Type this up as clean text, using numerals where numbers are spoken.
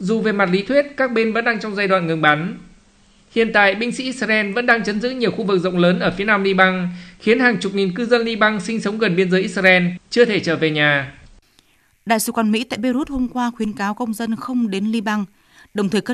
Dù về mặt lý thuyết, các bên vẫn đang trong giai đoạn ngừng bắn. Hiện tại, binh sĩ Israel vẫn đang trấn giữ nhiều khu vực rộng lớn ở phía nam Liban, khiến hàng chục nghìn cư dân Liban sinh sống gần biên giới Israel chưa thể trở về nhà. Đại sứ quán Mỹ tại Beirut hôm qua khuyến cáo công dân không đến Liban, đồng thời